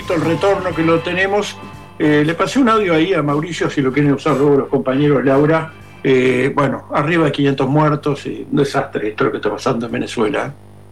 visto el retorno que lo tenemos. Le pasé un audio ahí a Mauricio, si lo quieren usar luego los compañeros, Laura. Bueno, arriba de 500 muertos y un desastre esto lo que está pasando en Venezuela.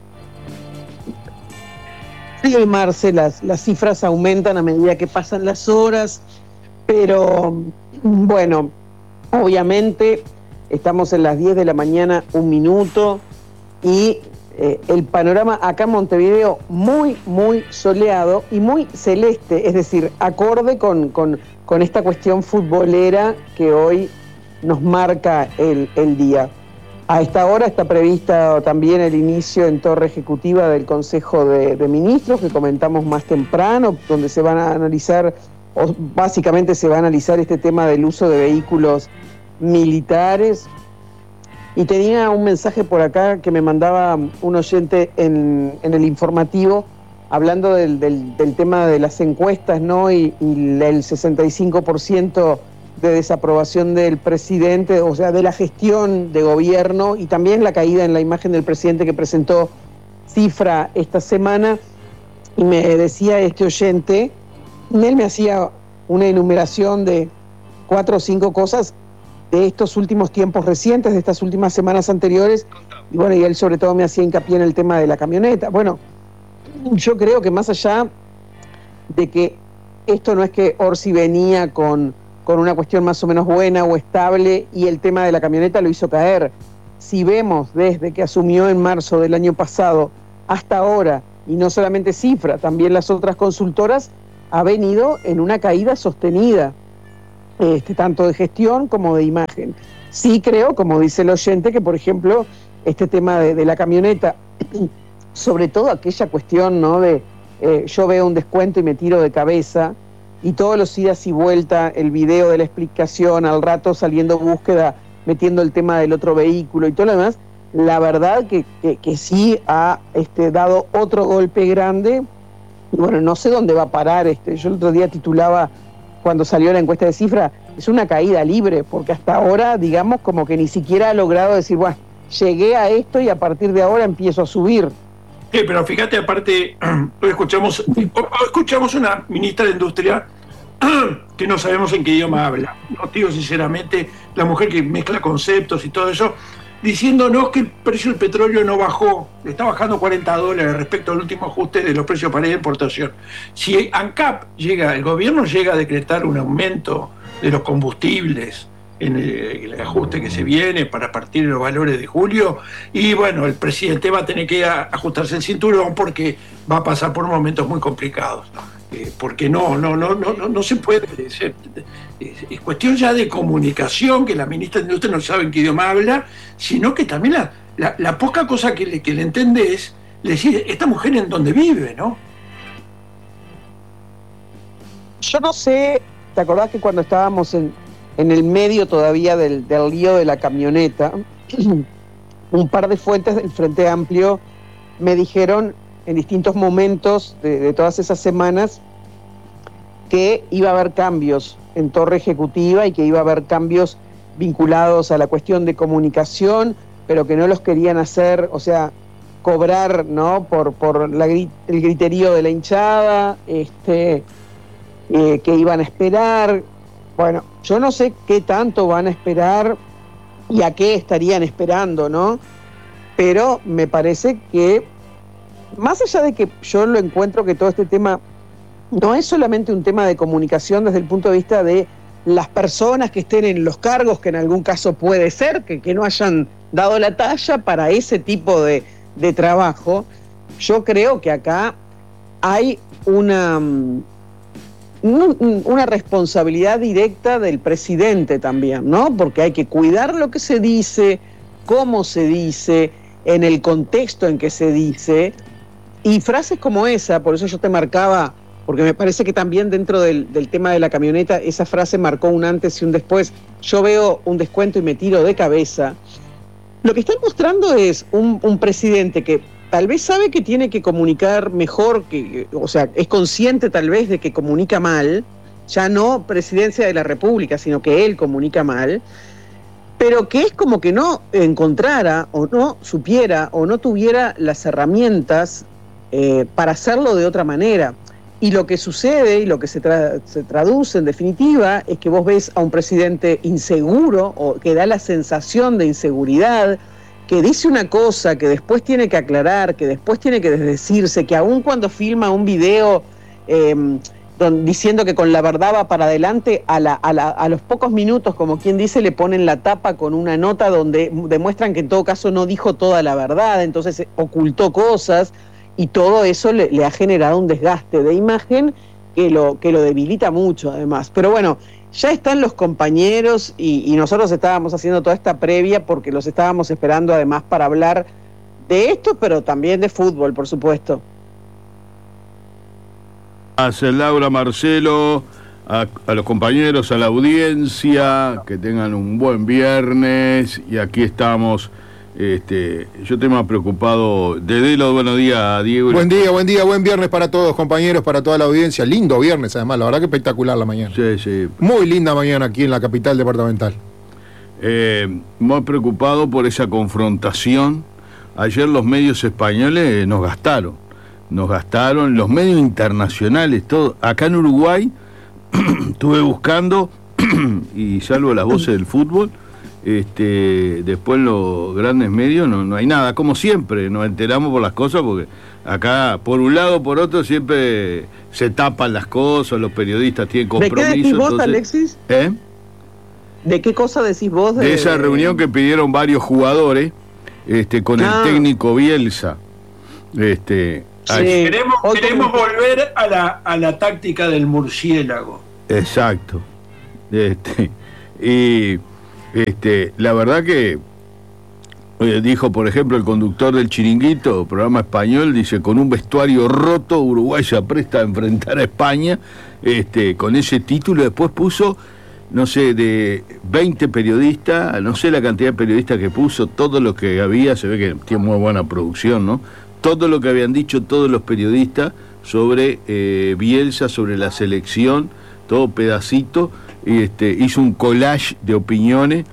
Sí, Marce, las cifras aumentan a medida que pasan las horas, pero bueno, obviamente estamos en las 10 de la mañana, 1 minuto, y el panorama acá en Montevideo muy, muy soleado y muy celeste, es decir, acorde con esta cuestión futbolera que hoy nos marca el día. A esta hora está prevista también el inicio en Torre Ejecutiva del Consejo de Ministros, que comentamos más temprano, donde se van a analizar, o básicamente se va a analizar este tema del uso de vehículos militares. Y tenía un mensaje por acá que me mandaba un oyente en el informativo, hablando del tema de las encuestas, ¿no? Y el 65% de desaprobación del presidente, o sea, de la gestión de gobierno, y también la caída en la imagen del presidente que presentó Cifra esta semana. Y me decía este oyente, él me hacía una enumeración de 4 o 5 cosas de estos últimos tiempos recientes, de estas últimas semanas anteriores, y bueno, y él sobre todo me hacía hincapié en el tema de la camioneta. Bueno, yo creo que más allá de que esto no es que Orsi venía con una cuestión más o menos buena o estable y el tema de la camioneta lo hizo caer. Si vemos desde que asumió en marzo del año pasado hasta ahora, y no solamente Cifra, también las otras consultoras, ha venido en una caída sostenida, tanto de gestión como de imagen. Sí creo, como dice el oyente, que por ejemplo este tema de la camioneta, sobre todo aquella cuestión, ¿no? De yo veo un descuento y me tiro de cabeza, y todos los idas y vuelta, el video de la explicación, al rato saliendo búsqueda, metiendo el tema del otro vehículo y todo lo demás, la verdad que sí ha dado otro golpe grande, y bueno, no sé dónde va a parar. Yo el otro día titulaba, cuando salió la encuesta de Cifra, es una caída libre, porque hasta ahora, digamos, como que ni siquiera ha logrado decir, bueno, llegué a esto y a partir de ahora empiezo a subir. Sí, pero fíjate, aparte, hoy escuchamos una ministra de Industria que no sabemos en qué idioma habla. No digo sinceramente, la mujer que mezcla conceptos y todo eso, diciéndonos que el precio del petróleo no bajó, está bajando $40 respecto al último ajuste de los precios para la importación. Si ANCAP el gobierno llega a decretar un aumento de los combustibles en el ajuste que se viene para partir de los valores de julio, y bueno, el presidente va a tener que ajustarse el cinturón porque va a pasar por momentos muy complicados, porque no se puede ser, es cuestión ya de comunicación, que la ministra de Industria no sabe en qué idioma habla, sino que también la poca cosa que le entendés, le decís, esta mujer en dónde vive, ¿no? Yo no sé, ¿te acordás que cuando estábamos en el medio todavía del lío de la camioneta, un par de fuentes del Frente Amplio me dijeron en distintos momentos de todas esas semanas que iba a haber cambios en Torre Ejecutiva y que iba a haber cambios vinculados a la cuestión de comunicación, pero que no los querían hacer, o sea, cobrar, ¿no? por el griterío de la hinchada, que iban a esperar. Bueno, yo no sé qué tanto van a esperar y a qué estarían esperando, ¿no? Pero me parece que, más allá de que yo lo encuentro que todo este tema no es solamente un tema de comunicación desde el punto de vista de las personas que estén en los cargos, que en algún caso puede ser que no hayan dado la talla para ese tipo de trabajo, yo creo que acá hay una responsabilidad directa del presidente también, ¿no? Porque hay que cuidar lo que se dice, cómo se dice, en el contexto en que se dice, y frases como esa, por eso yo te marcaba, porque me parece que también dentro del tema de la camioneta, esa frase marcó un antes y un después. Yo veo un descuento y me tiro de cabeza. Lo que están mostrando es un presidente que tal vez sabe que tiene que comunicar mejor, o sea, es consciente tal vez de que comunica mal, ya no presidencia de la República, sino que él comunica mal, pero que es como que no encontrara o no supiera o no tuviera las herramientas para hacerlo de otra manera. Y lo que sucede y lo que se traduce en definitiva es que vos ves a un presidente inseguro o que da la sensación de inseguridad, que dice una cosa, que después tiene que aclarar, que después tiene que desdecirse, que aun cuando filma un video diciendo que con la verdad va para adelante, a los pocos minutos, como quien dice, le ponen la tapa con una nota donde demuestran que en todo caso no dijo toda la verdad, entonces ocultó cosas, y todo eso le ha generado un desgaste de imagen que lo debilita mucho además. Pero bueno, ya están los compañeros y nosotros estábamos haciendo toda esta previa porque los estábamos esperando además para hablar de esto, pero también de fútbol, por supuesto. Gracias, Laura, Marcelo, a los compañeros, a la audiencia, que tengan un buen viernes, y aquí estamos. Yo estoy más preocupado. Dedelo, buenos días, Diego. Buen día, buen viernes para todos, compañeros, para toda la audiencia. Lindo viernes, además, la verdad que espectacular la mañana. Sí. Muy linda mañana aquí en la capital departamental. Muy preocupado por esa confrontación. Ayer los medios españoles nos gastaron, los medios internacionales, todo. Acá en Uruguay estuve buscando, y salvo las voces del fútbol, después en los grandes medios no hay nada, como siempre, nos enteramos por las cosas, porque acá, por un lado, por otro, siempre se tapan las cosas, los periodistas tienen compromiso. ¿De qué decís vos, entonces, Alexis? ¿De qué cosa decís vos? De esa reunión que pidieron varios jugadores con el técnico Bielsa. Queremos volver a la táctica del murciélago. Exacto. La verdad que dijo, por ejemplo, el conductor del Chiringuito, programa español, dice: con un vestuario roto, Uruguay se apresta a enfrentar a España, con ese título. Después puso, no sé, de 20 periodistas, no sé la cantidad de periodistas que puso, todo lo que había, se ve que tiene muy buena producción, ¿no? Todo lo que habían dicho todos los periodistas sobre Bielsa, sobre la selección, todo pedacito. Hizo un collage de opiniones,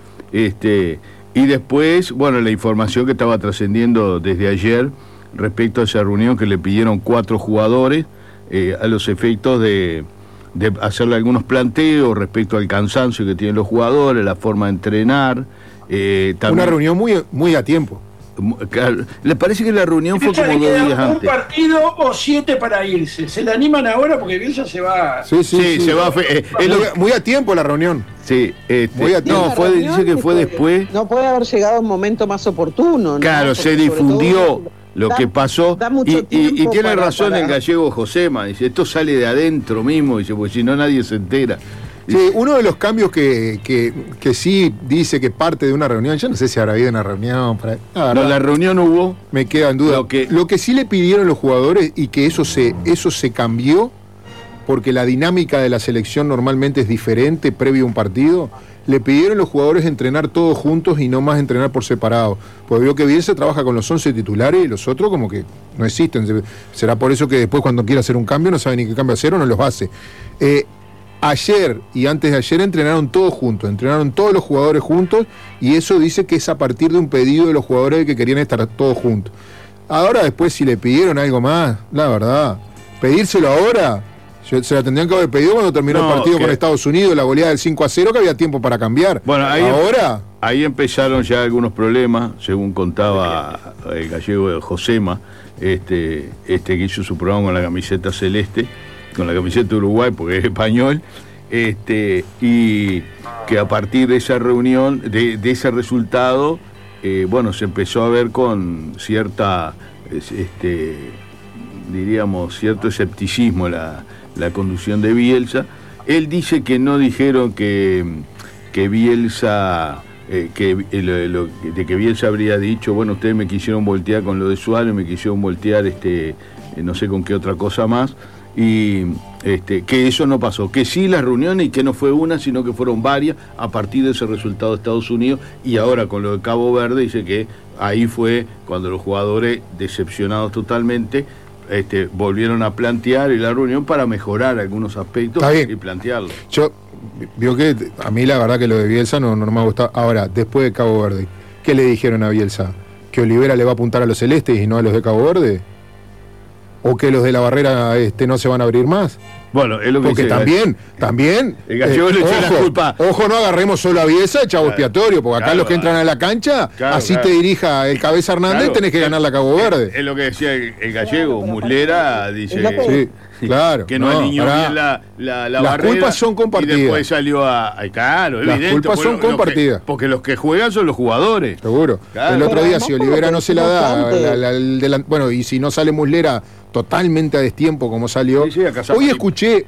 y después, bueno, la información que estaba trascendiendo desde ayer respecto a esa reunión, que le pidieron 4 jugadores a los efectos de hacerle algunos planteos respecto al cansancio que tienen los jugadores, la forma de entrenar. También, una reunión muy a tiempo. ¿Le parece que la reunión fue como 2 días antes? Un partido o 7 para irse. ¿Se la animan ahora? Porque Bielsa se va. Sí, se va. Muy a tiempo la reunión. Sí, muy a tiempo. No, dice que fue después. No puede haber llegado un momento más oportuno, ¿no? Claro, porque se difundió lo que pasó. Y tiene razón el gallego Josema. Dice: esto sale de adentro mismo. Dice: porque si no, nadie se entera. Sí, uno de los cambios que sí dice que parte de una reunión, yo no sé si habrá habido una reunión. La reunión hubo. Me queda en duda. Lo que sí le pidieron los jugadores, y que eso se cambió, porque la dinámica de la selección normalmente es diferente previo a un partido, le pidieron los jugadores entrenar todos juntos y no más entrenar por separado. Porque veo que Bielsa trabaja con los 11 titulares y los otros como que no existen. Será por eso que después, cuando quiere hacer un cambio, no sabe ni qué cambio hacer o no los hace. Ayer y antes de ayer entrenaron todos juntos, entrenaron todos los jugadores juntos, y eso dice que es a partir de un pedido de los jugadores que querían estar todos juntos. Ahora, después, si le pidieron algo más, la verdad, pedírselo ahora, se la tendrían que haber pedido cuando terminó el partido con Estados Unidos, la goleada del 5-0, que había tiempo para cambiar. Bueno, ahí empezaron ya algunos problemas, según contaba el gallego Josema, que hizo su programa con la camiseta celeste, con la camiseta de Uruguay, porque es español, y que a partir de esa reunión, de ese resultado, se empezó a ver con cierta, diríamos, cierto escepticismo la conducción de Bielsa. Él dice que no dijeron que Bielsa, de que Bielsa habría dicho: bueno, ustedes me quisieron voltear con lo de Suárez, me quisieron voltear, no sé con qué otra cosa más. Y que eso no pasó, que sí las reuniones, y que no fue una, sino que fueron varias a partir de ese resultado de Estados Unidos. Y ahora con lo de Cabo Verde dice que ahí fue cuando los jugadores, decepcionados totalmente, volvieron a plantear la reunión para mejorar algunos aspectos y plantearlo. Yo digo que a mí la verdad que lo de Bielsa no me ha gustado. Ahora, después de Cabo Verde, ¿qué le dijeron a Bielsa? ¿Que Olivera le va a apuntar a los celestes y no a los de Cabo Verde? o que los de la barrera no se van a abrir más. Bueno, es lo que porque dice también el Gallego le echa la culpa. Ojo, no agarremos solo a Bielsa, chavo expiatorio, porque acá los que entran a la cancha, así te dirija el Cabeza Hernández, tenés que ganar la Cabo Verde. Es lo que decía el Gallego, Muslera dice claro, que no alineó bien la las barrera. Culpas son compartidas. Y después salió claro, las evidente. Culpas son compartidas. Porque los que juegan son los jugadores. Seguro. Claro. El otro día, si Olivera no se la da, bueno, y si no sale Muslera totalmente a destiempo como salió. Sí, hoy escuché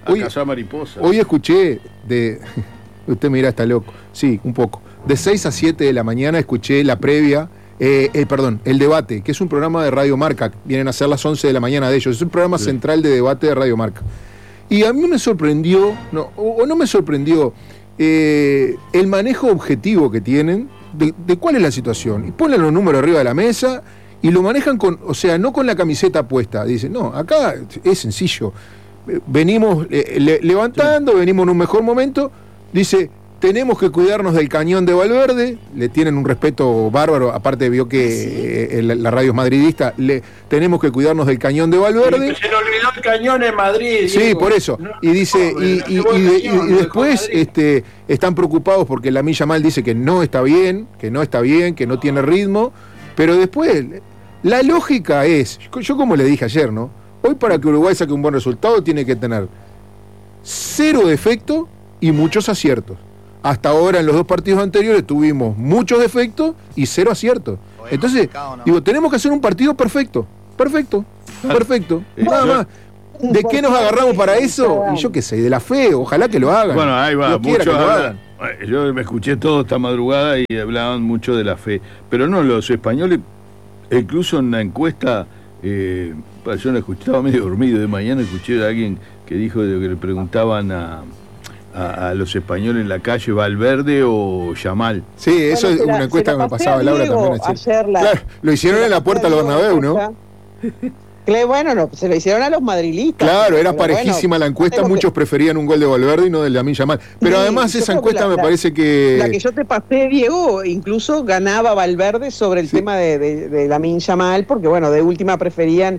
usted mira, está loco. Sí, un poco. De 6 a 7 de la mañana escuché la previa, el debate, que es un programa de Radio Marca. Vienen a ser las 11 de la mañana de ellos. Es un programa central de debate de Radio Marca. Y a mí me sorprendió, no me sorprendió, el manejo objetivo que tienen de cuál es la situación. Y ponen los números arriba de la mesa y lo manejan no con la camiseta puesta. Dicen, no, acá es sencillo. Venimos levantando, venimos en un mejor momento. Dice, tenemos que cuidarnos del cañón de Valverde. Le tienen un respeto bárbaro. Aparte vio que la radio es madridista. Tenemos que cuidarnos del cañón de Valverde. Se le olvidó el cañón en Madrid. Sí, Diego. Por eso. Y dice, y después están preocupados porque Lamine Yamal dice que no está bien, que no tiene ritmo. Pero después... La lógica es, yo como le dije ayer, ¿no? Hoy para que Uruguay saque un buen resultado tiene que tener 0 defectos y muchos aciertos. Hasta ahora en los 2 partidos anteriores tuvimos muchos defectos y 0 aciertos. Entonces, tenemos que hacer un partido perfecto. Nada más. ¿De qué nos agarramos para eso? Y yo qué sé, de la fe, ojalá que lo hagan. Bueno, ahí va, yo me escuché todo esta madrugada y hablaban mucho de la fe. Pero no, los españoles... Incluso en la encuesta, yo la escuchaba medio dormido, de mañana escuché a alguien que dijo que le preguntaban a los españoles en la calle, ¿Valverde o Yamal? Sí, eso es una encuesta que me pasaba Laura también. Claro, lo hicieron en la puerta del Bernabéu, ¿no? Bueno, se lo hicieron a los madrilistas. Claro, era parejísima la encuesta, muchos preferían un gol de Valverde y no del Lamine Yamal. Pero además esa encuesta me parece que... La que yo te pasé, Diego, incluso ganaba Valverde sobre el tema de Lamine Yamal, porque de última preferían...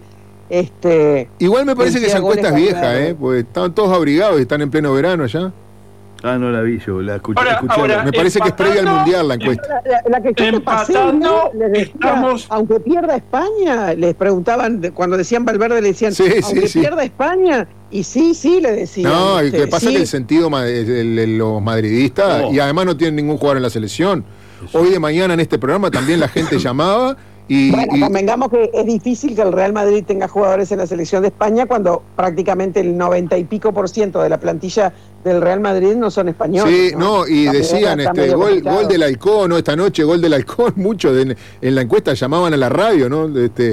Igual me parece que esa encuesta es vieja, porque estaban todos abrigados y están en pleno verano allá. Ah, no la vi yo, la escuché. Ahora, me parece que es previa al Mundial la encuesta. La que yo te pasé, les decía, aunque pierda España, les preguntaban, cuando decían Valverde, le decían, aunque pierda España, y sí, le decían. No, y que pasa que el sentido de los madridistas, y además no tienen ningún jugador en la selección. Hoy de mañana en este programa también la gente llamaba. Convengamos que es difícil que el Real Madrid tenga jugadores en la selección de España cuando prácticamente el 90 y pico % de la plantilla del Real Madrid no son españoles. Sí, y decían gol del Halcón, esta noche gol del Halcón, muchos en la encuesta llamaban a la radio, ¿no?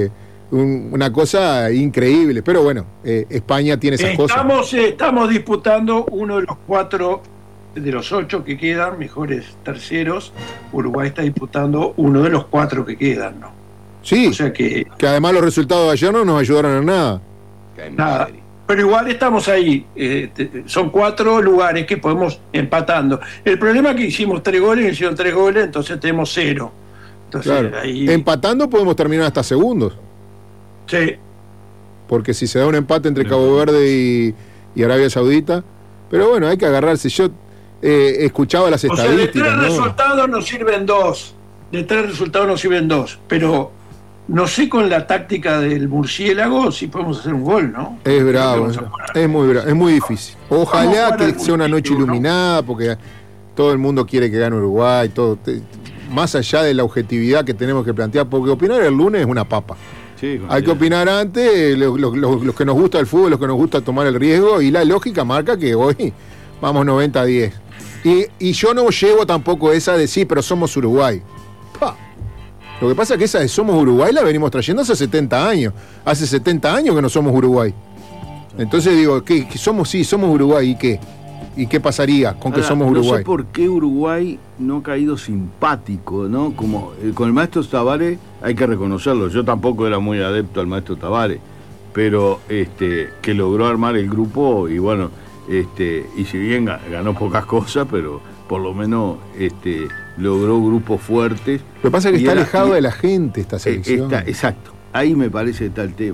Una cosa increíble, pero bueno, España tiene esas cosas. Estamos disputando uno de los 4 de los 8 que quedan, mejores terceros. Uruguay está disputando uno de los 4 que quedan, ¿no? Sí, o sea que además los resultados de ayer no nos ayudaron en nada. Nada. Pero igual estamos ahí. Son 4 lugares que podemos empatando. El problema es que hicimos 3 goles, hicieron 3 goles, entonces tenemos 0. Entonces, claro. Empatando podemos terminar hasta segundos. Sí. Porque si se da un empate entre Cabo Verde y Arabia Saudita. Pero bueno, hay que agarrarse. Yo escuchaba las estadísticas. De 3 resultados nos sirven 2. De 3 resultados nos sirven 2. Pero no sé con la táctica del murciélago si podemos hacer un gol, ¿no? Es bravo, es muy bravo, es muy difícil. Ojalá que sea una noche iluminada, porque todo el mundo quiere que gane Uruguay, todo. Más allá de la objetividad que tenemos que plantear, porque opinar el lunes es una papa. Sí, hay que opinar antes, los que nos gusta el fútbol, los que nos gusta tomar el riesgo, y la lógica marca que hoy vamos 90-10. Y yo no llevo tampoco esa de sí, pero somos Uruguay. Lo que pasa es que esa de somos Uruguay la venimos trayendo hace 70 años. Hace 70 años que no somos Uruguay. Entonces digo, ¿qué somos? Sí, somos Uruguay, ¿y qué? ¿Y qué pasaría con que somos Uruguay? No sé por qué Uruguay no ha caído simpático, ¿no? Como con el maestro Tabárez hay que reconocerlo. Yo tampoco era muy adepto al maestro Tabárez, pero que logró armar el grupo y bueno, y si bien ganó pocas cosas, pero por lo menos logró grupos fuertes. Lo que pasa es que está alejado de la gente esta selección. Exacto, ahí me parece que está el tema.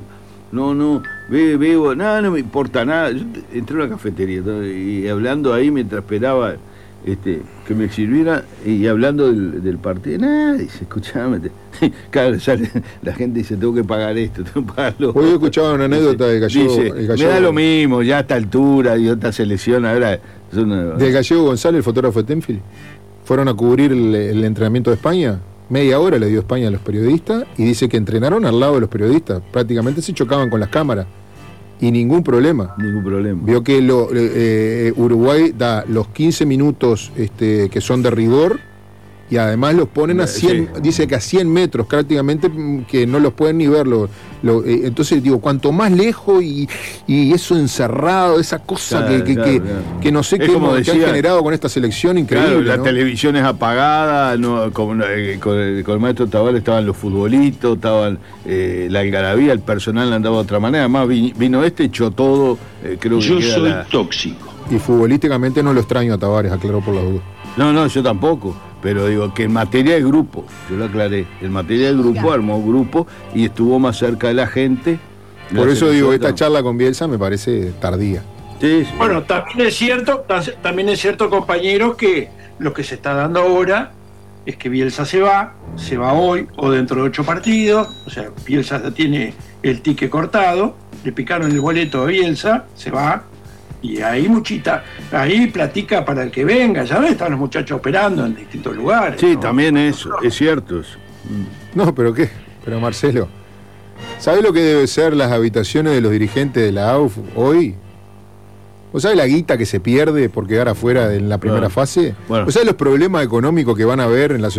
no, bebo, nada, no me importa nada. Yo entré a una cafetería y hablando ahí mientras esperaba que me sirviera y hablando del partido, nada, dice, escuchame, claro, sale, la gente dice, tengo que pagar esto, tengo que pagarlo. Hoy escuchaba una anécdota del Gallego. Dice, el Gallego, me da lo mismo, ya a esta altura y otra selección, ahora... Del Gallego González, el fotógrafo de Tenfield, fueron a cubrir el entrenamiento de España. Media hora le dio España a los periodistas y dice que entrenaron al lado de los periodistas. Prácticamente se chocaban con las cámaras y ningún problema. Ningún problema. Vio que Uruguay da los 15 minutos que son de rigor y además los ponen a 100, sí. Dice que a 100 metros prácticamente, que no los pueden ni ver. Entonces digo, cuanto más lejos y eso encerrado, esa cosa claro, que no sé qué han generado con esta selección increíble. Claro, la ¿no? televisión es apagada, no, con el maestro Tavares estaban los futbolitos, estaban la algarabía, el personal andaba de otra manera. Además vino echó todo. Creo que yo soy tóxico. Y futbolísticamente no lo extraño a Tavares, aclaró por la duda. No, yo tampoco. Pero digo que en materia de grupo, yo lo aclaré, en materia de grupo armó grupo y estuvo más cerca de la gente. Por eso digo, esta charla con Bielsa me parece tardía. Sí. Bueno, también es cierto, compañeros, que lo que se está dando ahora es que Bielsa se va hoy o dentro de 8 partidos, o sea, Bielsa tiene el ticket cortado, le picaron el boleto a Bielsa, se va. Y ahí ahí platica para el que venga, ya ves, están los muchachos operando en distintos lugares. Sí, ¿no? también eso, es cierto eso. No, pero ¿qué? Pero Marcelo, ¿sabes lo que debe ser las habitaciones de los dirigentes de la AUF hoy? ¿Vos sabés la guita que se pierde por quedar afuera en la primera fase? Bueno. ¿Vos sabés los problemas económicos que van a haber en la